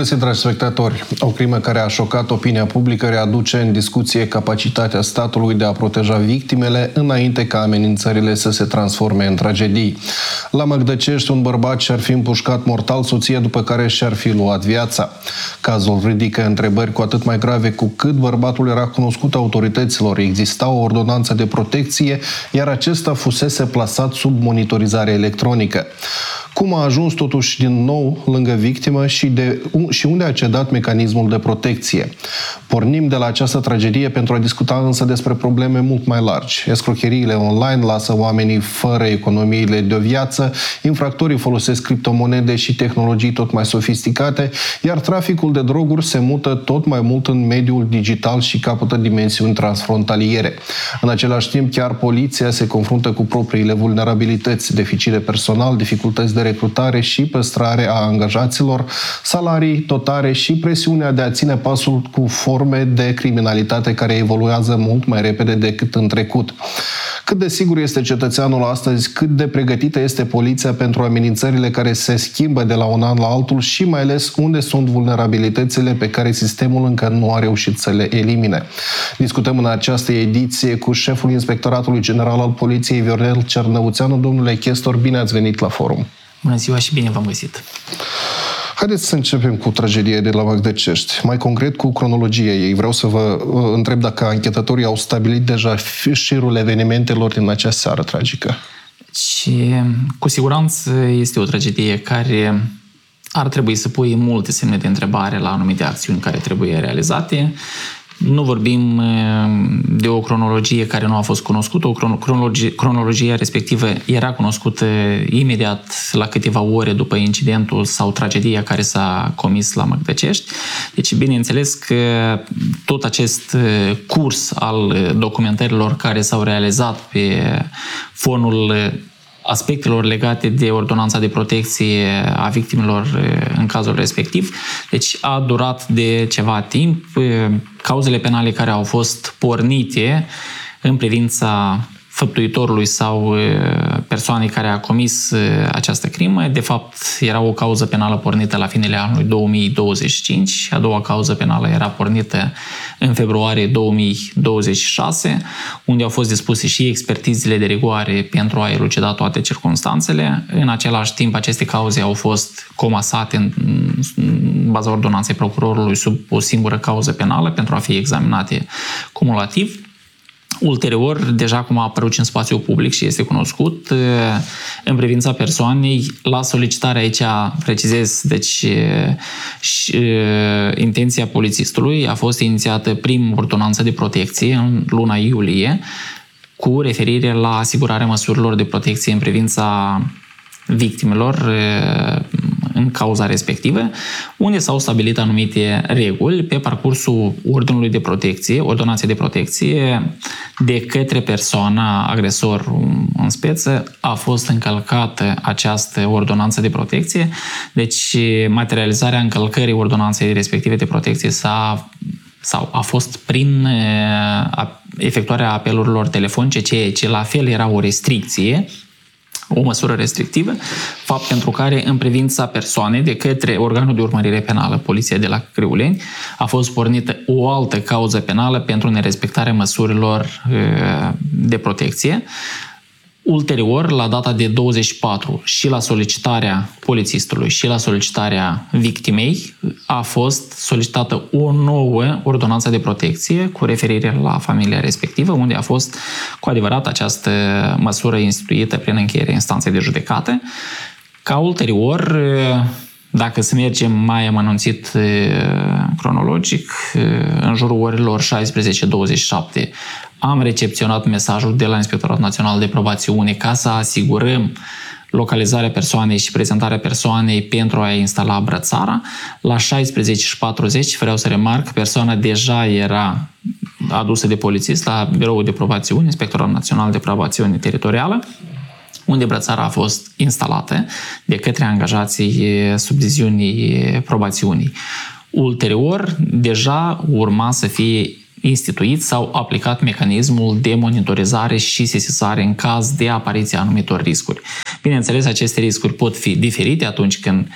găsit, dragi spectatori! O crimă care a șocat opinia publică readuce în discuție capacitatea statului de a proteja victimele înainte ca amenințările să se transforme în tragedii. La Măgdăcești, un bărbat și-ar fi împușcat mortal soția, după care și-ar fi luat viața. Cazul ridică întrebări cu atât mai grave cu cât bărbatul era cunoscut autorităților, exista o ordonanță de protecție, iar acesta fusese plasat sub monitorizare electronică. Cum a ajuns totuși din nou lângă victimă și unde a cedat mecanismul de protecție? Pornim de la această tragedie pentru a discuta însă despre probleme mult mai largi. Escrocheriile online lasă oamenii fără economiile de o viață, infractorii folosesc criptomonede și tehnologii tot mai sofisticate, iar traficul de droguri se mută tot mai mult în mediul digital și capătă dimensiuni transfrontaliere. În același timp, chiar poliția se confruntă cu propriile vulnerabilități, deficit de personal, dificultăți de recrutare și păstrare a angajaților, salarii, dotare și presiunea de a ține pasul cu forme de criminalitate care evoluează mult mai repede decât în trecut. Cât de sigur este cetățeanul astăzi, cât de pregătită este poliția pentru amenințările care se schimbă de la un an la altul și mai ales unde sunt vulnerabilitățile pe care sistemul încă nu a reușit să le elimine. Discutăm în această ediție cu șeful Inspectoratului General al Poliției, Viorel Cernăuțeanu. Domnule Chestor, bine ați venit la forum. Bună ziua și bine v-am găsit! Haideți să începem cu tragedia de la Măgdăcești, mai concret cu cronologia ei. Vreau să vă întreb dacă anchetatorii au stabilit deja șirul evenimentelor din acea seară tragică. Și cu siguranță este o tragedie care ar trebui să pui multe semne de întrebare la anumite acțiuni care trebuie realizate. Nu vorbim de o cronologie care nu a fost cunoscută, cronologia respectivă era cunoscută imediat la câteva ore după incidentul sau tragedia care s-a comis la Măgdăcești. Deci, bineînțeles că tot acest curs al documentărilor care s-au realizat pe fonul aspectelor legate de ordonanța de protecție a victimelor în cazul respectiv. Deci a durat de ceva timp. Cauzele penale care au fost pornite în privința făptuitorului sau persoanei care a comis această crimă, de fapt era o cauză penală pornită la finele anului 2025, a doua cauză penală era pornită în februarie 2026, unde au fost dispuse și expertizele de rigoare pentru a elucida toate circunstanțele. În același timp, aceste cauze au fost comasate în baza ordonanței procurorului sub o singură cauză penală pentru a fi examinate cumulativ. Ulterior, deja cum a apărut în spațiul public și este cunoscut, în privința persoanei, la solicitare aici, precizez, deci intenția polițistului a fost inițiată prin ordonanță de protecție în luna iulie, cu referire la asigurarea măsurilor de protecție în privința victimelor în cauza respectivă, unde s-au stabilit anumite reguli pe parcursul ordinului de protecție, ordonanței de protecție, de către persoana agresor în speță, a fost încălcată această ordonanță de protecție, deci materializarea încălcării ordonanței respective de protecție a fost prin efectuarea apelurilor telefonice, ceea ce la fel era o restricție, o măsură restrictivă, fapt pentru care, în privința persoanei, de către organul de urmărire penală, Poliția de la Criuleni, a fost pornită o altă cauză penală pentru nerespectarea măsurilor de protecție. Ulterior, la data de 24 și la solicitarea polițistului și la solicitarea victimei, a fost solicitată o nouă ordonanță de protecție cu referire la familia respectivă, unde a fost cu adevărat această măsură instituită prin încheierea instanței de judecată. Ca ulterior, dacă să mergem mai amănunțit cronologic, în jurul orelor 16-27, am recepționat mesajul de la Inspectoratul Național de Probațiune ca să asigurăm localizarea persoanei și prezentarea persoanei pentru a instala brățara. La 16:40, vreau să remarc, persoana deja era adusă de polițist la Biroul de Probațiune, Inspectoratul Național de Probațiune Teritorială, unde brățara a fost instalată de către angajații subdiviziunii probațiunii. Ulterior, deja urma să fie instituit sau aplicat mecanismul de monitorizare și sesizare în caz de apariția anumitor riscuri. Bineînțeles, aceste riscuri pot fi diferite atunci când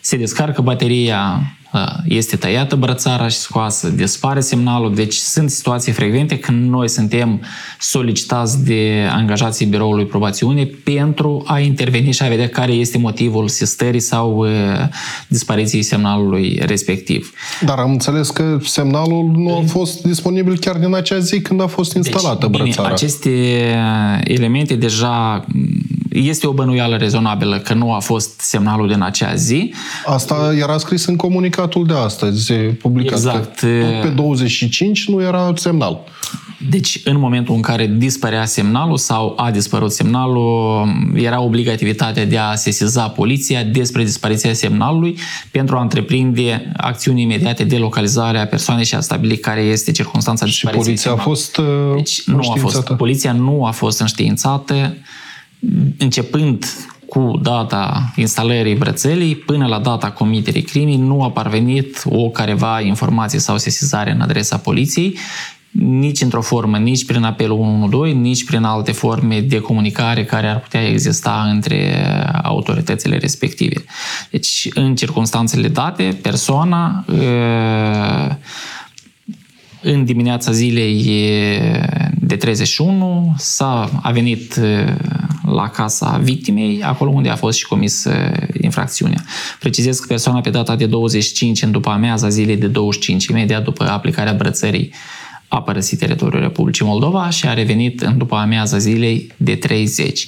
se descarcă bateria, este tăiată brățara și scoasă, dispare semnalul. Deci sunt situații frecvente când noi suntem solicitați de angajații biroului probațiune pentru a interveni și a vedea care este motivul sistării sau dispariției semnalului respectiv. Dar am înțeles că semnalul nu a fost disponibil chiar din acea zi când a fost instalată brățara. Bine, aceste elemente deja este o bănuială rezonabilă că nu a fost semnalul din acea zi. Asta era scris în comunicatul de astăzi, publicat. Exact. Pe 25 nu era semnal. Deci, în momentul în care dispărea semnalul sau a dispărut semnalul, era obligativitatea de a sesiza poliția despre dispariția semnalului pentru a întreprinde acțiuni imediate de localizare a persoanei și a stabili care este circumstanța dispariției semnalului. Și poliția a fost Poliția nu a fost înștiințată începând cu data instalării brățelei până la data comiterii crimei nu a parvenit o careva informație sau sesizare în adresa poliției, nici într-o formă, nici prin apelul 112, nici prin alte forme de comunicare care ar putea exista între autoritățile respective. Deci, în circunstanțele date, persoana în dimineața zilei de 31 a venit la casa victimei, acolo unde a fost și comis infracțiunea. Precizez că persoana pe data de 25, în după amiaza zilei de 25, imediat după aplicarea brățării, a părăsit teritoriul Republicii Moldova și a revenit în după amiaza zilei de 30.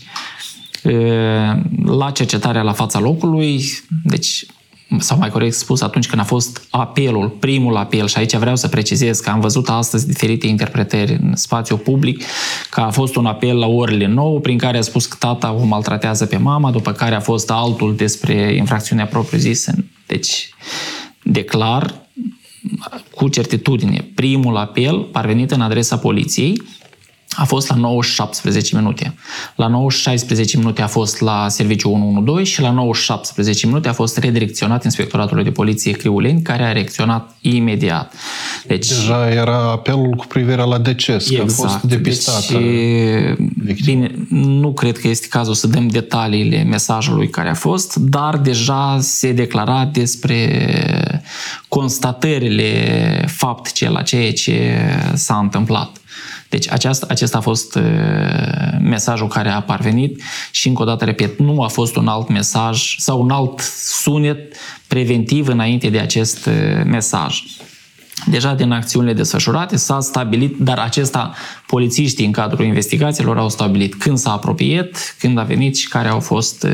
La cercetarea la fața locului, deci sau mai corect spus, atunci când a fost apelul, primul apel, și aici vreau să precizez că am văzut astăzi diferite interpretări în spațiu public, că a fost un apel la orele 9, prin care a spus că tata o maltratează pe mama, după care a fost altul despre infracțiunea propriu-zisă. Deci, declar cu certitudine, primul apel parvenit în adresa poliției a fost la 9 și 17 minute. La 9 și 16 minute a fost la serviciul 112 și la 9 și 17 minute a fost redirecționat Inspectoratului de Poliție Criuleni, care a reacționat imediat. Deci, deja era apelul cu privire la deces, exact, că a fost depistată. Deci, bine, nu cred că este cazul să dăm detaliile mesajului care a fost, dar deja se declara despre constatările faptice la ceea ce s-a întâmplat. Deci acesta a fost mesajul care a parvenit și încă o dată repet, nu a fost un alt mesaj sau un alt sunet preventiv înainte de acest mesaj. Deja din acțiunile desfășurate s-a stabilit, dar acesta polițiștii în cadrul investigațiilor au stabilit când s-a apropiat, când a venit și care au fost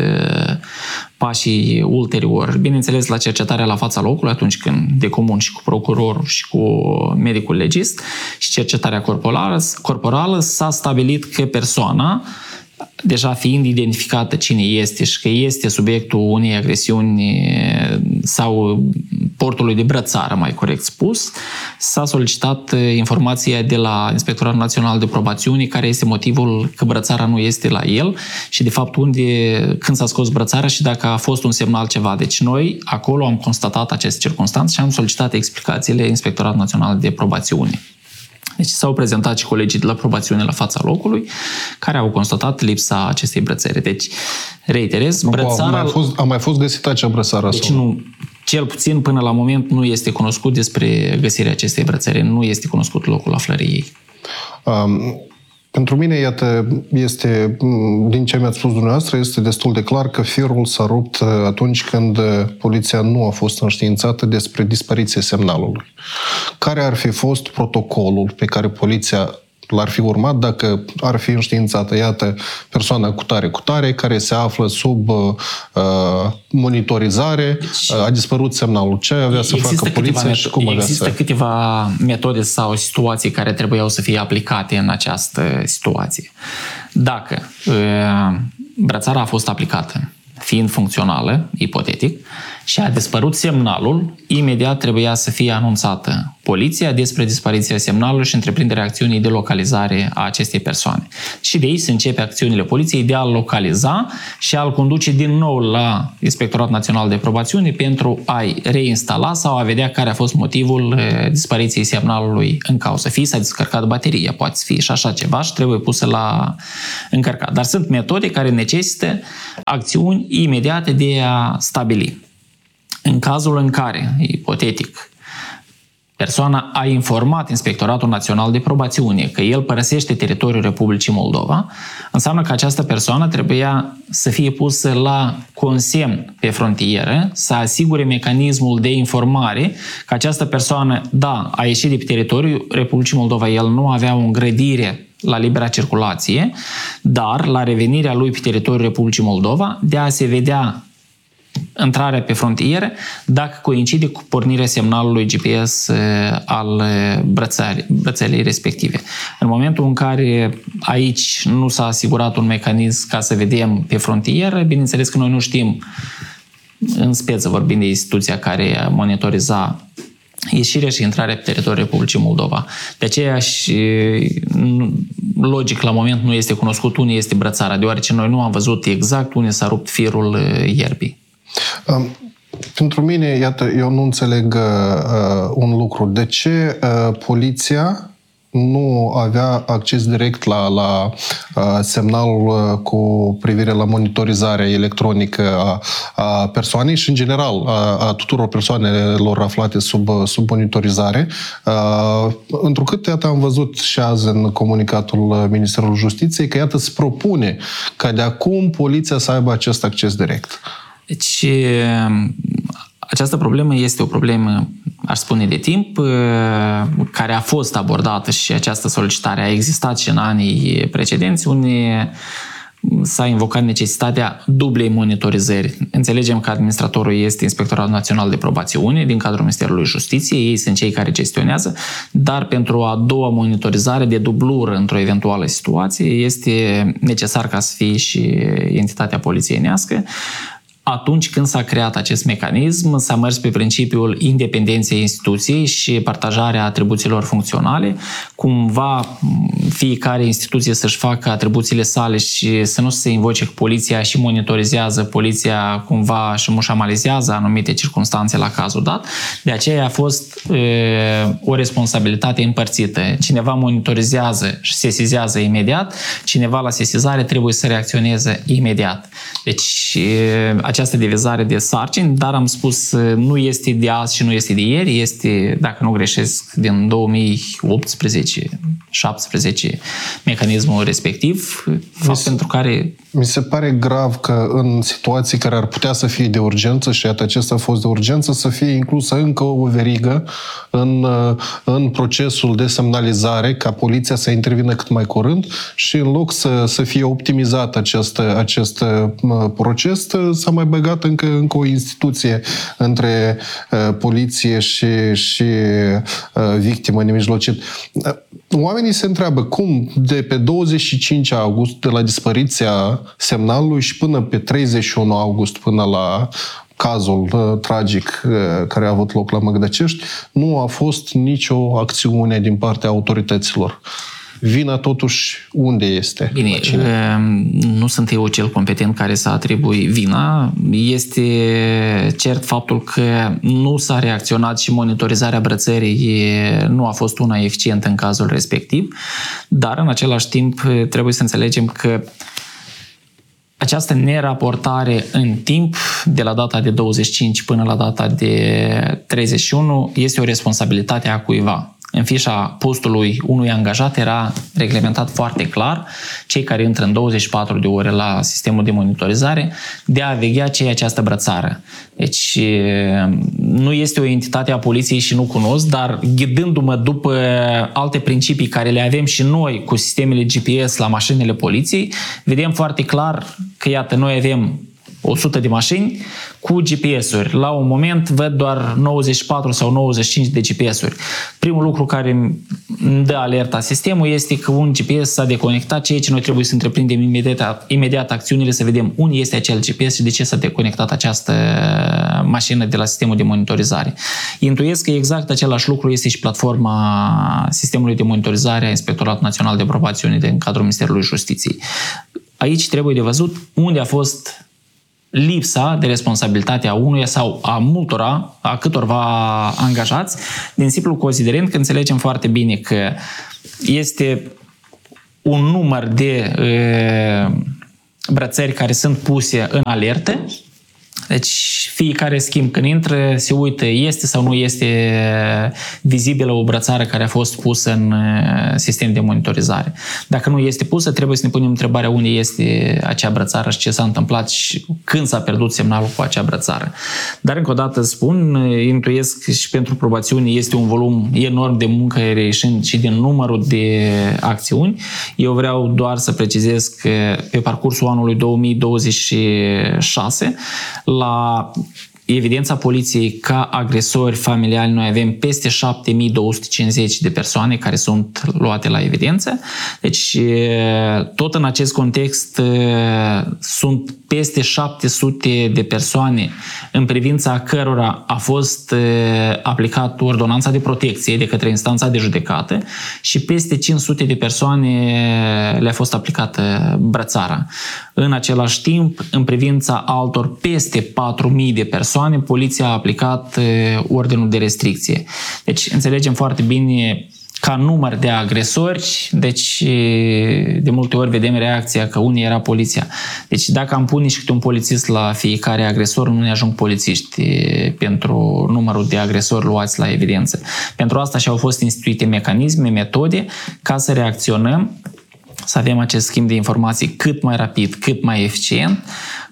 pașii ulterior. Bineînțeles, la cercetarea la fața locului, atunci când de comun și cu procurorul și cu medicul legist și cercetarea corporală s-a stabilit că persoana, deja fiind identificată cine este și că este subiectul unei agresiuni sau portului de brățară, mai corect spus, s-a solicitat informația de la Inspectoratul Național de Probațiune care este motivul că brățara nu este la el și de fapt când s-a scos brățara și dacă a fost un semnal ceva. Deci noi acolo am constatat aceste circunstanțe și am solicitat explicațiile Inspectoratului Național de Probațiune. Deci s-au prezentat și colegii de la probațiune la fața locului, care au constatat lipsa acestei brățări. Deci, reiterez, brățara... A mai fost găsită acea brățară? Deci sau? nu, cel puțin până la moment nu este cunoscut despre găsirea acestei brățări, nu este cunoscut locul aflării ei. Pentru mine, iată, este, din ce mi-ați spus dumneavoastră, este destul de clar că firul s-a rupt atunci când poliția nu a fost înștiințată despre dispariția semnalului. Care ar fi fost protocolul pe care poliția l-ar fi urmat dacă ar fi înștiințată, iată, persoana cu tare, care se află sub monitorizare, a dispărut semnalul. Ce avea să facă poliția și cum avea să... Există câteva metode sau situații care trebuiau să fie aplicate în această situație. Dacă brățara a fost aplicată, fiind funcțională, ipotetic, și a dispărut semnalul, imediat trebuia să fie anunțată poliția despre dispariția semnalului și întreprinderea acțiunii de localizare a acestei persoane. Și de aici se începe acțiunile poliției de a-l localiza și a-l conduce din nou la Inspectoratul Național de Probațiune pentru a-i reinstala sau a vedea care a fost motivul dispariției semnalului în cauză. Fie s-a descărcat bateria, poate fi și așa ceva și trebuie pusă la încărcat. Dar sunt metode care necesită acțiuni imediate de a stabili. În cazul în care, ipotetic, persoana a informat Inspectoratul Național de Probațiune că el părăsește teritoriul Republicii Moldova, înseamnă că această persoană trebuia să fie pusă la consemn pe frontieră, să asigure mecanismul de informare că această persoană, da, a ieșit de pe teritoriul Republicii Moldova, el nu avea o îngrădire la libera circulație, dar la revenirea lui pe teritoriul Republicii Moldova, de a se vedea intrarea pe frontieră dacă coincide cu pornirea semnalului GPS al brățării respective. În momentul în care aici nu s-a asigurat un mecanism ca să vedem pe frontieră, bineînțeles că noi nu știm, în speță vorbind de instituția care monitoriza ieșirea și intrarea pe teritoriul Republicii Moldova. De aceea și logic la moment nu este cunoscut unde este brățara, deoarece noi nu am văzut exact unde s-a rupt firul ierbii. Pentru mine, iată, eu nu înțeleg un lucru. De ce poliția nu avea acces direct la semnalul cu privire la monitorizarea electronică a persoanei și, în general, a tuturor persoanelor aflate sub monitorizare? Întrucât, iată, am văzut și azi în comunicatul Ministerului Justiției că, iată, se propune ca de acum poliția să aibă acest acces direct. Deci, această problemă este o problemă, aș spune, de timp, care a fost abordată și această solicitare a existat și în anii precedenți, unde s-a invocat necesitatea dublei monitorizări. Înțelegem că administratorul este Inspectoratul Național de Probațiune din cadrul Ministerului Justiției, ei sunt cei care gestionează, dar pentru a doua monitorizare de dublură într-o eventuală situație este necesar ca să fie și entitatea polițienească. Atunci când s-a creat acest mecanism, s-a mers pe principiul independenței instituției și partajarea atribuțiilor funcționale. Cumva fiecare instituție să-și facă atribuțiile sale și să nu se invoce că poliția și monitorizează, poliția cumva și mușamalizează anumite circunstanțe la cazul dat. De aceea a fost o responsabilitate împărțită. Cineva monitorizează și sesizează imediat, cineva la sesizare trebuie să reacționeze imediat. Deci această divizare de sarcini, dar am spus, nu este de azi și nu este de ieri, este, dacă nu greșesc, din 2018-17 mecanismul respectiv, pentru care... Mi se pare grav că în situații care ar putea să fie de urgență, și iată acesta a fost de urgență, să fie inclusă încă o verigă în procesul de semnalizare, ca poliția să intervină cât mai curând și în loc să fie optimizat acest proces, s-a mai băgat încă o instituție între poliție și victimă nemijlocit. Oamenii se întreabă cum de pe 25 august, de la dispariția semnalului și până pe 31 august, până la cazul tragic care a avut loc la Măgdăcești, nu a fost nicio acțiune din partea autorităților. Vina totuși unde este? Bine, nu sunt eu cel competent care să atribui vina. Este cert faptul că nu s-a reacționat și monitorizarea brățării nu a fost una eficientă în cazul respectiv, dar în același timp trebuie să înțelegem că această neraportare în timp, de la data de 25 până la data de 31, este o responsabilitate a cuiva. În fișa postului unui angajat era reglementat foarte clar cei care intră în 24 de ore la sistemul de monitorizare de a veghea ce e această brățară. Deci nu este o entitate a poliției și nu cunosc, dar ghidându-mă după alte principii care le avem și noi cu sistemele GPS la mașinile poliției, vedem foarte clar că, iată, noi avem 100 de mașini cu GPS-uri. La un moment văd doar 94 sau 95 de GPS-uri. Primul lucru care îmi dă alerta sistemul este că un GPS s-a deconectat, ceea ce noi trebuie să întreprindem imediat acțiunile să vedem unde este acel GPS și de ce s-a deconectat această mașină de la sistemul de monitorizare. Intuiesc că exact același lucru este și platforma sistemului de monitorizare a Inspectoratului Național de Probațiune din cadrul Ministerului Justiției. Aici trebuie de văzut unde a fost lipsa de responsabilitate a unuia sau a multora, a câtorva angajați, din simplu considerent că înțelegem foarte bine că este un număr de brățări care sunt puse în alertă Deci fiecare schimb când intră se uită, este sau nu este vizibilă o brățară care a fost pusă în sistem de monitorizare. Dacă nu este pusă, trebuie să ne punem întrebarea unde este acea brățară și ce s-a întâmplat și când s-a pierdut semnalul cu acea brățară. Dar încă o dată spun, intuiesc și pentru probațiune este un volum enorm de muncă reieșind și din numărul de acțiuni. Eu vreau doar să precizez că pe parcursul anului 2026 la evidența poliției ca agresori familiali noi avem peste 7250 de persoane care sunt luate la evidență. Deci tot în acest context sunt peste 700 de persoane în privința cărora a fost aplicat ordonanța de protecție de către instanța de judecată și peste 500 de persoane le-a fost aplicată brățara. În același timp, în privința altor peste 4000 de persoane, poliția a aplicat ordinul de restricție. Deci înțelegem foarte bine ca număr de agresori, deci de multe ori vedem reacția că unii era poliția. Deci dacă am pune și câte un polițist la fiecare agresor, nu ne ajung polițiști pentru numărul de agresori luați la evidență. Pentru asta și-au fost instituite mecanisme, metode ca să reacționăm, să avem acest schimb de informații cât mai rapid, cât mai eficient.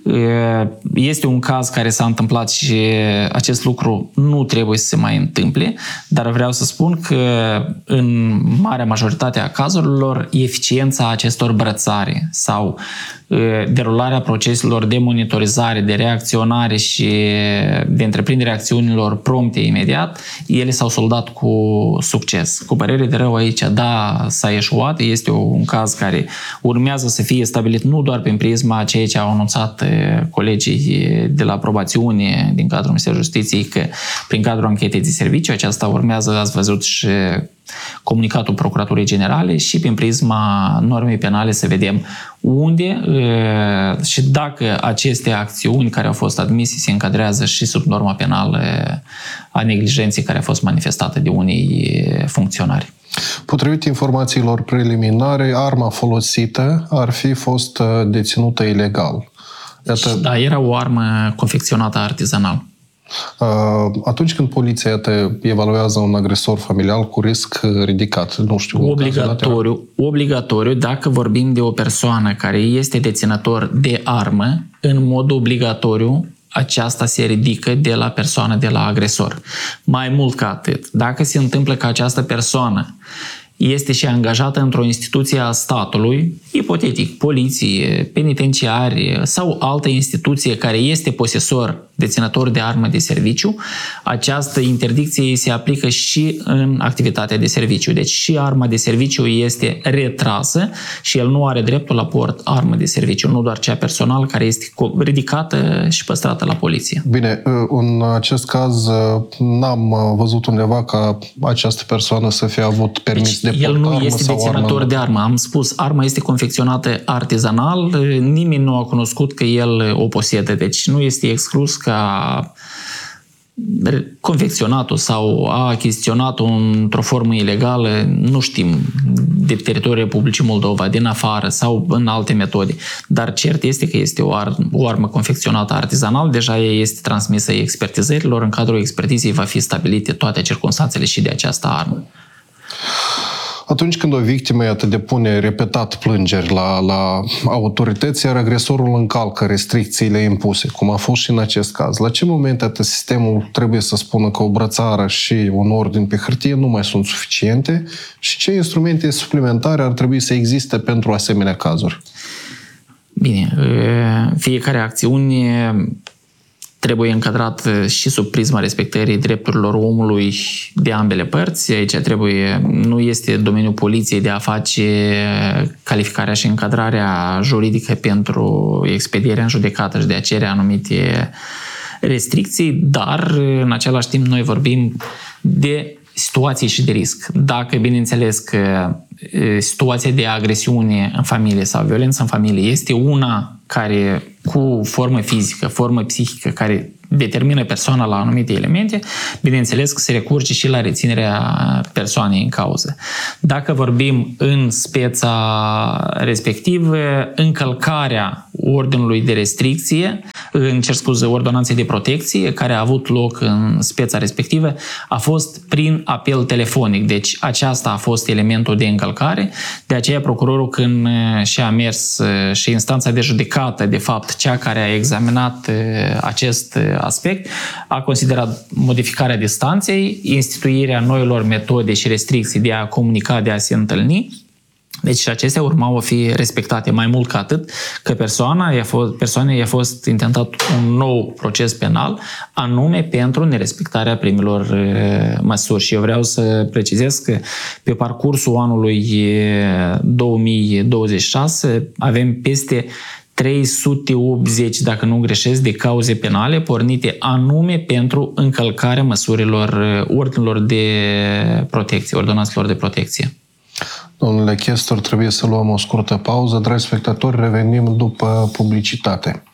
Este un caz care s-a întâmplat și acest lucru nu trebuie să se mai întâmple, dar vreau să spun că în marea majoritate a cazurilor eficiența acestor brățare sau derularea proceselor de monitorizare, de reacționare și de întreprindere acțiunilor prompte imediat, ele s-au soldat cu succes. Cu părere de rău aici, da, s-a eșuat, este un caz care urmează să fie stabilit nu doar prin prisma ceea ce au anunțat colegii de la probațiune din cadrul Ministerului Justiției, că prin cadrul anchetei de serviciu, aceasta urmează, ați văzut și comunicatul Procuraturii Generale și prin prisma normei penale să vedem unde și dacă aceste acțiuni care au fost admise se încadrează și sub norma penală a neglijenței care a fost manifestată de unii funcționari. Potrivit informațiilor preliminare, arma folosită ar fi fost deținută ilegal. Iată, da, era o armă confecționată artizanal. Atunci când poliția evaluează un agresor familial cu risc ridicat, nu știu... Obligatoriu, dacă vorbim de o persoană care este deținător de armă, în mod obligatoriu, aceasta se ridică de la persoană, de la agresor. Mai mult ca atât, dacă se întâmplă că această persoană este și angajată într-o instituție a statului, ipotetic, poliție, penitenciarie sau altă instituție care este posesor, deținător de armă de serviciu, această interdicție se aplică și în activitatea de serviciu. Deci și arma de serviciu este retrasă și el nu are dreptul la port armă de serviciu, nu doar cea personală care este ridicată și păstrată la poliție. Bine, în acest caz n-am văzut undeva ca această persoană să fie avut permis de port el nu armă este sau deținător armă. de armă. Am spus, arma este confecționată artizanal, nimeni nu a cunoscut că el o posedă, deci nu este exclus ca confecționat-o sau a achiziționat-o într-o formă ilegală, nu știm, de teritoriul Republicii Moldova, din afară sau în alte metode. Dar cert este că este o armă confecționată artizanal, deja ea este transmisă expertizărilor, în cadrul expertizei va fi stabilite toate circunstanțele și de această armă. Atunci când o victimă depune repetat plângeri la autorități, iar agresorul încalcă restricțiile impuse, cum a fost și în acest caz, la ce moment sistemul trebuie să spună că o brățară și un ordin pe hârtie nu mai sunt suficiente și ce instrumente suplimentare ar trebui să existe pentru asemenea cazuri? Bine, fiecare acțiune trebuie încadrat și sub prisma respectării drepturilor omului de ambele părți. Aici nu este domeniul poliției de a face calificarea și încadrarea juridică pentru expedierea în judecată și de a cere anumite restricții, dar în același timp noi vorbim de situații și de risc. Dacă, bineînțeles, că situația de agresiune în familie sau violență în familie este una care cu formă fizică, formă psihică, care determină persoana la anumite elemente, bineînțeles că se recurge și la reținerea persoanei în cauză. Dacă vorbim în speța respectivă, încălcarea ordinului de restricție ordonanței de protecție care a avut loc în speța respectivă a fost prin apel telefonic. Deci aceasta a fost elementul de încălcare. De aceea procurorul, când și-a mers și instanța de judecată, de fapt cea care a examinat acest aspect, a considerat modificarea distanței, instituirea noilor metode și restricții de a comunica, de a se întâlni. Deci și acestea urmau a fi respectate. Mai mult ca atât, că persoanei i-a fost intentat un nou proces penal, anume pentru nerespectarea primilor măsuri. Și eu vreau să precizez că pe parcursul anului 2026 avem peste 380, dacă nu greșesc, de cauze penale pornite anume pentru încălcarea măsurilor, ordinelor de protecție, ordonanțelor de protecție. Domnule Chestor, trebuie să luăm o scurtă pauză. Dragi spectatori, revenim după publicitate.